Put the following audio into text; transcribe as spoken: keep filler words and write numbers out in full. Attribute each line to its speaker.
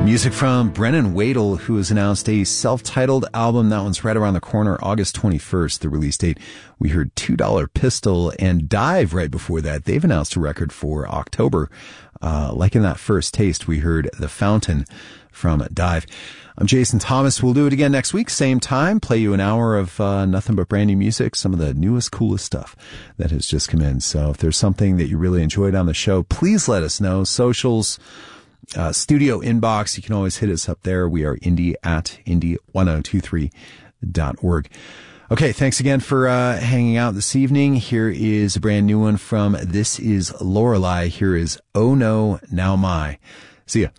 Speaker 1: Music from Brennan Wadle, who has announced a self-titled album. That one's right around the corner, August twenty-first, the release date. We heard two dollar Pistol and Dive right before that. They've announced a record for October. Uh, like in that first taste, we heard The Fountain from Dive. I'm Jason Thomas. We'll do it again next week, same time. Play you an hour of uh, nothing but brand new music, some of the newest, coolest stuff that has just come in. So if there's something that you really enjoyed on the show, please let us know. Socials, uh, studio inbox, you can always hit us up there. We are indie at indie ten twenty-three dot org. Okay, thanks again for uh, hanging out this evening. Here is a brand new one from This Is Lorelei. Here is Oh No, Now My. See ya.